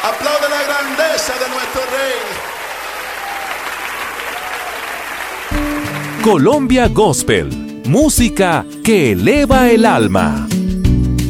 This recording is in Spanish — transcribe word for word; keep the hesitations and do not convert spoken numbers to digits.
Aplaude la grandeza de nuestro Rey. Colombia Gospel, música que eleva el alma.